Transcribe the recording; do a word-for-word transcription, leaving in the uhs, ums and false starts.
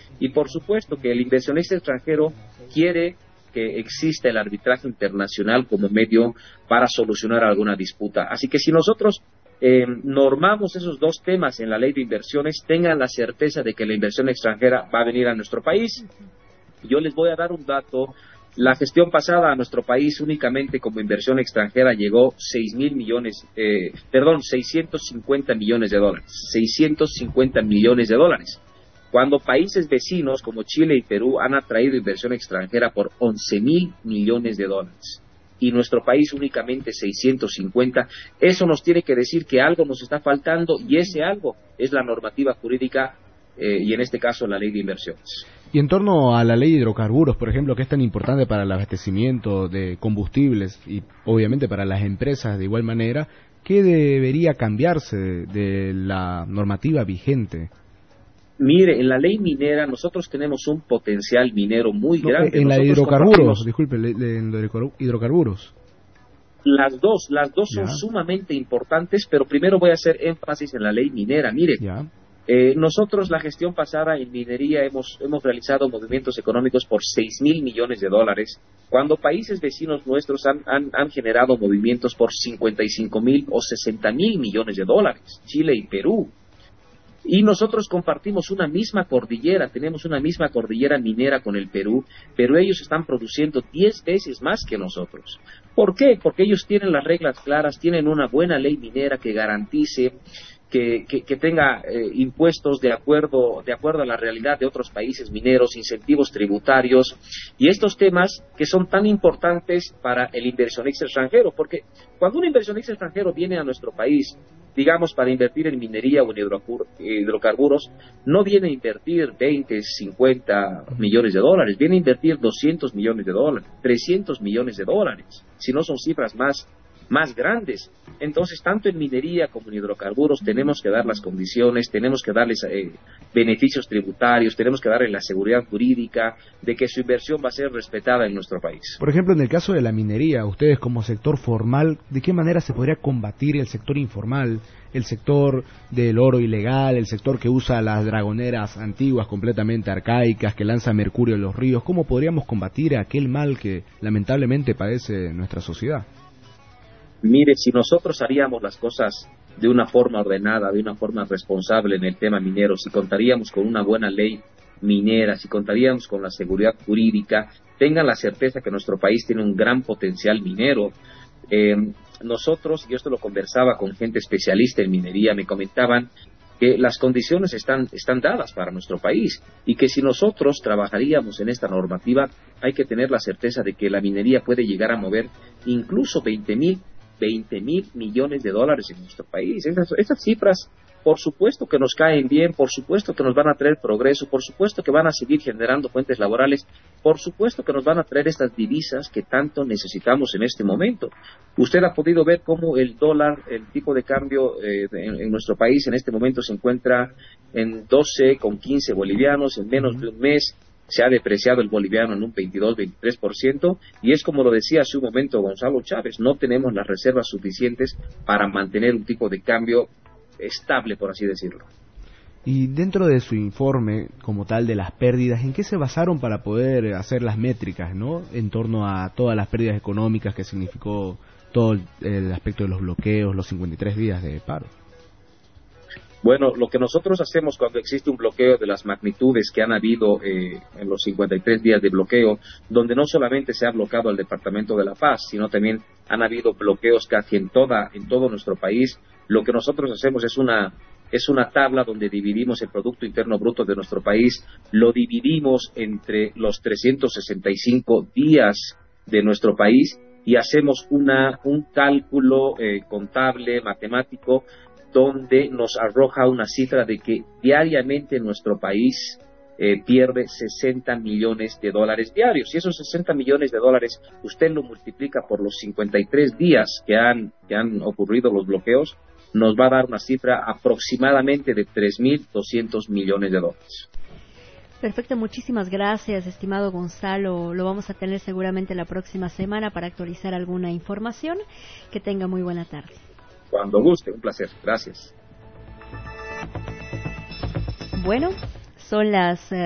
Y por supuesto que el inversionista extranjero quiere que exista el arbitraje internacional como medio para solucionar alguna disputa. Así que si nosotros eh, normamos esos dos temas en la ley de inversiones, tengan la certeza de que la inversión extranjera va a venir a nuestro país. Yo les voy a dar un dato. La gestión pasada a nuestro país únicamente como inversión extranjera llegó seis mil millones, eh, perdón, seiscientos cincuenta millones de dólares, seiscientos cincuenta millones de dólares, cuando países vecinos como Chile y Perú han atraído inversión extranjera por once mil millones de dólares y nuestro país únicamente seiscientos cincuenta. Eso nos tiene que decir que algo nos está faltando y ese algo es la normativa jurídica eh, y en este caso la ley de inversiones. Y en torno a la ley de hidrocarburos, por ejemplo, que es tan importante para el abastecimiento de combustibles y obviamente para las empresas de igual manera, ¿qué debería cambiarse de la normativa vigente? Mire, en la ley minera nosotros tenemos un potencial minero muy no, grande. En la de hidrocarburos, compartimos... disculpe, en la de hidrocarburos. Las dos, las dos ya. son sumamente importantes, pero primero voy a hacer énfasis en la ley minera. Mire, ya. Eh, nosotros la gestión pasada en minería hemos, hemos realizado movimientos económicos por seis mil millones de dólares, cuando países vecinos nuestros han, han, han generado movimientos por cincuenta y cinco mil o sesenta mil millones de dólares, Chile y Perú. Y nosotros compartimos una misma cordillera, tenemos una misma cordillera minera con el Perú, pero ellos están produciendo diez veces más que nosotros. ¿Por qué? Porque ellos tienen las reglas claras, tienen una buena ley minera que garantice Que, que, que tenga eh, impuestos de acuerdo, de acuerdo a la realidad de otros países mineros, incentivos tributarios y estos temas que son tan importantes para el inversionista extranjero, porque cuando un inversionista extranjero viene a nuestro país, digamos para invertir en minería o en hidrocarburos, no viene a invertir veinte, cincuenta millones de dólares, viene a invertir doscientos millones de dólares, trescientos millones de dólares, si no son cifras más más grandes. Entonces, tanto en minería como en hidrocarburos tenemos que dar las condiciones, tenemos que darles eh, beneficios tributarios, tenemos que darles la seguridad jurídica de que su inversión va a ser respetada en nuestro país. Por ejemplo, en el caso de la minería, ustedes como sector formal, ¿de qué manera se podría combatir el sector informal, el sector del oro ilegal, el sector que usa las dragoneras antiguas completamente arcaicas, que lanza mercurio en los ríos? ¿Cómo podríamos combatir aquel mal que lamentablemente padece nuestra sociedad? Mire, si nosotros haríamos las cosas de una forma ordenada, de una forma responsable en el tema minero, si contaríamos con una buena ley minera, si contaríamos con la seguridad jurídica, tengan la certeza que nuestro país tiene un gran potencial minero. Eh, nosotros, y esto lo conversaba con gente especialista en minería, me comentaban que las condiciones están, están dadas para nuestro país y que si nosotros trabajaríamos en esta normativa, hay que tener la certeza de que la minería puede llegar a mover incluso veinte mil millones de dólares en nuestro país. Esas, esas cifras, por supuesto que nos caen bien, por supuesto que nos van a traer progreso, por supuesto que van a seguir generando fuentes laborales, por supuesto que nos van a traer estas divisas que tanto necesitamos en este momento. Usted ha podido ver cómo el dólar, el tipo de cambio eh, en, en nuestro país en este momento se encuentra en doce con quince bolivianos, en menos de un mes se ha depreciado el boliviano en un veintidós, veintitrés por ciento, y es como lo decía hace un momento Gonzalo Chávez, no tenemos las reservas suficientes para mantener un tipo de cambio estable, por así decirlo. Y dentro de su informe, como tal, de las pérdidas, ¿en qué se basaron para poder hacer las métricas, ¿no?, en torno a todas las pérdidas económicas que significó todo el, el aspecto de los bloqueos, los cincuenta y tres días de paro? Bueno, lo que nosotros hacemos cuando existe un bloqueo de las magnitudes que han habido eh, en los cincuenta y tres días de bloqueo, donde no solamente se ha bloqueado al Departamento de la Paz, sino también han habido bloqueos casi en toda en todo nuestro país, lo que nosotros hacemos es una es una tabla donde dividimos el Producto Interno Bruto de nuestro país, lo dividimos entre los trescientos sesenta y cinco días de nuestro país y hacemos una un cálculo eh, contable, matemático, donde nos arroja una cifra de que diariamente nuestro país eh, pierde sesenta millones de dólares diarios. Y esos sesenta millones de dólares usted lo multiplica por los cincuenta y tres días que han, que han ocurrido los bloqueos, nos va a dar una cifra aproximadamente de tres mil doscientos millones de dólares. Perfecto, muchísimas gracias, estimado Gonzalo. Lo vamos a tener seguramente la próxima semana para actualizar alguna información. Que tenga muy buena tarde. Cuando guste, un placer. Gracias. Bueno, son las... Eh,